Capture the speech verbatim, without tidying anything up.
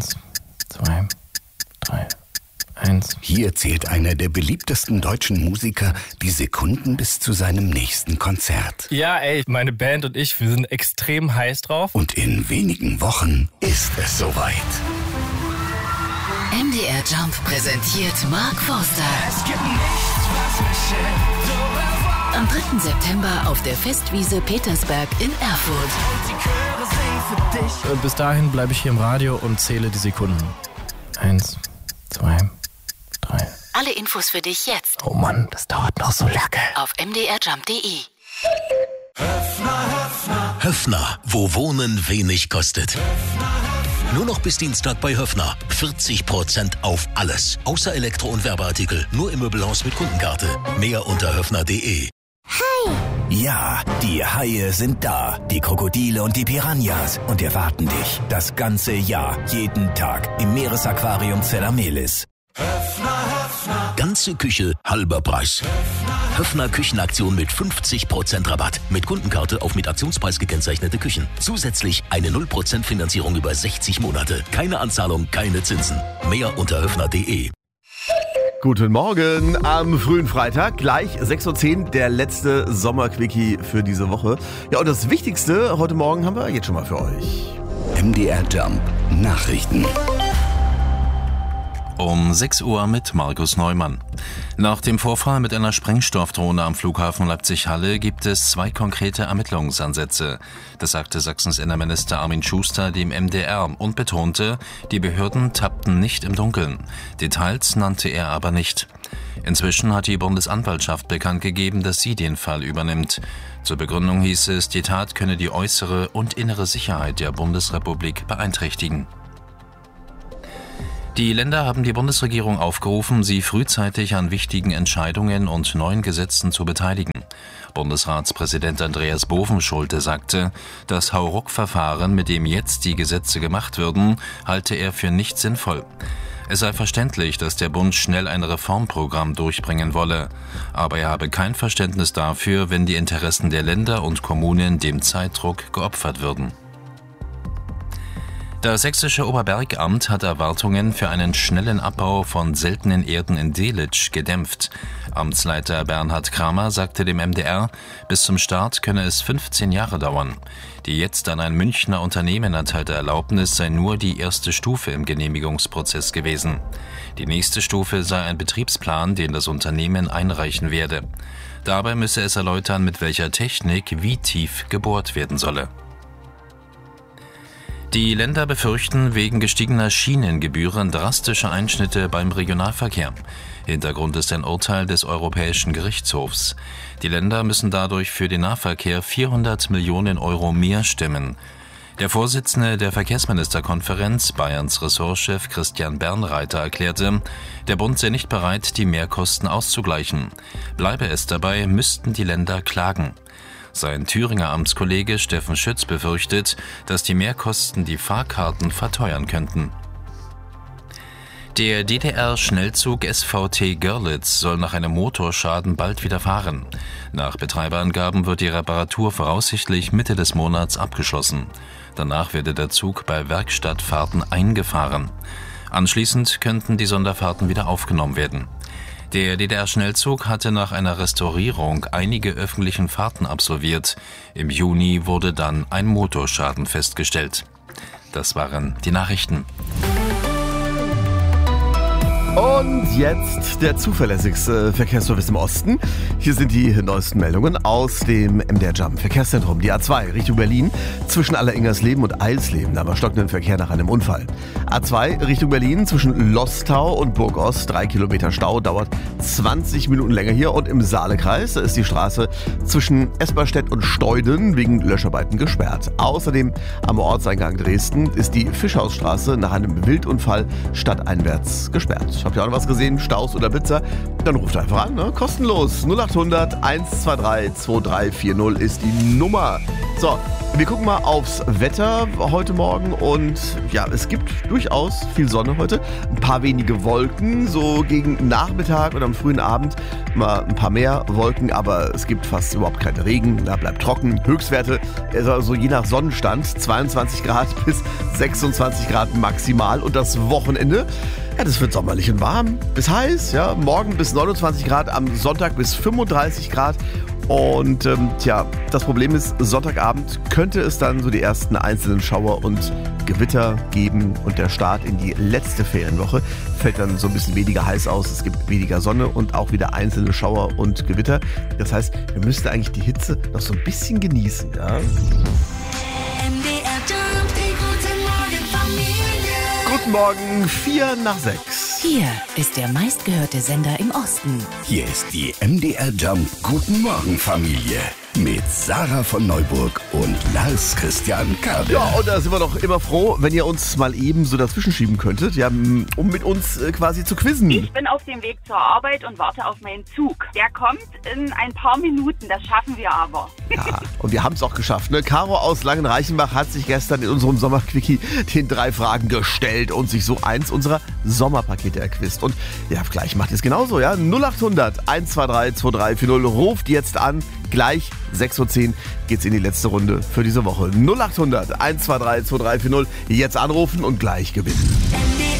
Eins, zwei, drei, eins. Hier zählt einer der beliebtesten deutschen Musiker die Sekunden bis zu seinem nächsten Konzert. Ja, ey, meine Band und ich, wir sind extrem heiß drauf. Und in wenigen Wochen ist es soweit. M D R Jump präsentiert Mark Forster. Es gibt nichts, was mich hält. Am dritten September auf der Festwiese Petersberg in Erfurt. Und die Chöre singen für dich. Und bis dahin bleibe ich hier im Radio und zähle die Sekunden. Eins, zwei, drei. Alle Infos für dich jetzt Oh Mann, das dauert noch so lange. auf m d r jump punkt d e. Höfner, Höfner. Höfner, wo Wohnen wenig kostet. Nur noch bis Dienstag bei Höfner. vierzig Prozent auf alles. Außer Elektro- und Werbeartikel. Nur im Möbelhaus mit Kundenkarte. Mehr unter höfner punkt d e. Ja, die Haie sind da. Die Krokodile und die Piranhas. Und erwarten dich das ganze Jahr, jeden Tag im Meeresaquarium Zellamelis. Ganze Küche, halber Preis. Höfner Küchenaktion mit fünfzig Prozent Rabatt. Mit Kundenkarte auf mit Aktionspreis gekennzeichnete Küchen. Zusätzlich eine null Prozent Finanzierung über sechzig Monate. Keine Anzahlung, keine Zinsen. Mehr unter höfner punkt d e. Guten Morgen am frühen Freitag, gleich sechs Uhr zehn, der letzte Sommerquickie für diese Woche. Ja, und das Wichtigste heute Morgen haben wir jetzt schon mal für euch. M D R Jump Nachrichten. Um sechs Uhr mit Markus Neumann. Nach dem Vorfall mit einer Sprengstoffdrohne am Flughafen Leipzig-Halle gibt es zwei konkrete Ermittlungsansätze. Das sagte Sachsens Innenminister Armin Schuster dem M D R und betonte, die Behörden tappten nicht im Dunkeln. Details nannte er aber nicht. Inzwischen hat die Bundesanwaltschaft bekannt gegeben, dass sie den Fall übernimmt. Zur Begründung hieß es, die Tat könne die äußere und innere Sicherheit der Bundesrepublik beeinträchtigen. Die Länder haben die Bundesregierung aufgerufen, sie frühzeitig an wichtigen Entscheidungen und neuen Gesetzen zu beteiligen. Bundesratspräsident Andreas Bovenschulte sagte, das Hauruck-Verfahren, mit dem jetzt die Gesetze gemacht würden, halte er für nicht sinnvoll. Es sei verständlich, dass der Bund schnell ein Reformprogramm durchbringen wolle. Aber er habe kein Verständnis dafür, wenn die Interessen der Länder und Kommunen dem Zeitdruck geopfert würden. Das sächsische Oberbergamt hat Erwartungen für einen schnellen Abbau von seltenen Erden in Delitzsch gedämpft. Amtsleiter Bernhard Kramer sagte dem M D R, bis zum Start könne es fünfzehn Jahre dauern. Die jetzt an ein Münchner Unternehmen erteilte Erlaubnis sei nur die erste Stufe im Genehmigungsprozess gewesen. Die nächste Stufe sei ein Betriebsplan, den das Unternehmen einreichen werde. Dabei müsse es erläutern, mit welcher Technik wie tief gebohrt werden solle. Die Länder befürchten wegen gestiegener Schienengebühren drastische Einschnitte beim Regionalverkehr. Hintergrund ist ein Urteil des Europäischen Gerichtshofs. Die Länder müssen dadurch für den Nahverkehr vierhundert Millionen Euro mehr stemmen. Der Vorsitzende der Verkehrsministerkonferenz, Bayerns Ressortchef Christian Bernreiter, erklärte, der Bund sei nicht bereit, die Mehrkosten auszugleichen. Bleibe es dabei, müssten die Länder klagen. Sein Thüringer Amtskollege Steffen Schütz befürchtet, dass die Mehrkosten die Fahrkarten verteuern könnten. Der D D R-Schnellzug S V T Görlitz soll nach einem Motorschaden bald wieder fahren. Nach Betreiberangaben wird die Reparatur voraussichtlich Mitte des Monats abgeschlossen. Danach werde der Zug bei Werkstattfahrten eingefahren. Anschließend könnten die Sonderfahrten wieder aufgenommen werden. Der D D R-Schnellzug hatte nach einer Restaurierung einige öffentlichen Fahrten absolviert. Im Juni wurde dann ein Motorschaden festgestellt. Das waren die Nachrichten. Und jetzt der zuverlässigste Verkehrsservice im Osten. Hier sind die neuesten Meldungen aus dem M D R Jump Verkehrszentrum. Die A zwei Richtung Berlin zwischen Alleringersleben und Eilsleben, aber stockenden Verkehr nach einem Unfall. A zwei Richtung Berlin zwischen Lostau und Burgost, drei Kilometer Stau, dauert zwanzig Minuten länger hier. Und im Saalekreis ist die Straße zwischen Esperstedt und Steuden wegen Löscharbeiten gesperrt. Außerdem am Ortseingang Dresden ist die Fischhausstraße nach einem Wildunfall stadteinwärts gesperrt. habt ihr auch noch was gesehen? Staus oder Blitzer? Dann ruft einfach an, ne? Kostenlos. null acht hundert eins zwei drei zwei drei vier null ist die Nummer. So, wir gucken mal aufs Wetter heute Morgen und ja, es gibt durchaus viel Sonne heute. Ein paar wenige Wolken, so gegen Nachmittag und am frühen Abend mal ein paar mehr Wolken, aber es gibt fast überhaupt keinen Regen, da bleibt trocken. Höchstwerte, also je nach Sonnenstand, zweiundzwanzig Grad bis sechsundzwanzig Grad maximal und das Wochenende, ja, das wird sommerlich und warm, bis heiß, ja, morgen bis neunundzwanzig Grad, am Sonntag bis fünfunddreißig Grad. Und ähm, tja, das Problem ist, Sonntagabend könnte es dann so die ersten einzelnen Schauer und Gewitter geben und der Start in die letzte Ferienwoche fällt dann so ein bisschen weniger heiß aus. Es gibt weniger Sonne und auch wieder einzelne Schauer und Gewitter. Das heißt, wir müssten eigentlich die Hitze noch so ein bisschen genießen. Ja? Guten Morgen, vier nach sechs. Hier ist der meistgehörte Sender im Osten. Hier ist die M D R Jump Guten Morgen Familie mit Sarah von Neuburg und Lars Christian Kade. Ja, und da sind wir doch immer froh, wenn ihr uns mal eben so dazwischen schieben könntet, ja, um mit uns äh, quasi zu quizzen. Ich bin auf dem Weg zur Arbeit und warte auf meinen Zug. Der kommt in ein paar Minuten, das schaffen wir aber. Ja, und wir haben es auch geschafft. Ne? Caro aus Langenreichenbach hat sich gestern in unserem Sommerquickie den drei Fragen gestellt und sich so eins unserer Sommerpakete erquizt. Und ja, gleich macht ihr es genauso, ja. null acht hundert eins zwei drei zwei drei vier null. Ruft jetzt an. Gleich sechs Uhr zehn geht's in die letzte Runde für diese Woche. null acht hundert eins zwei drei zwei drei vier null. Jetzt anrufen und gleich gewinnen.